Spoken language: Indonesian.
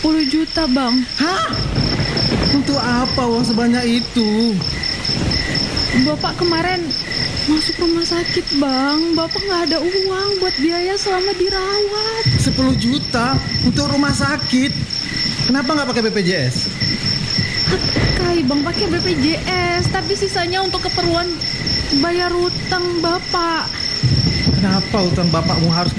10 juta, Bang. Hah? Untuk apa uang sebanyak itu? Bapak kemarin masuk rumah sakit, Bang. Bapak nggak ada uang buat biaya selama dirawat. 10 juta untuk rumah sakit. Kenapa nggak pakai BPJS? Kai, Bang, pakai BPJS, tapi sisanya untuk keperluan bayar utang Bapak. Kenapa utang bapakmu harus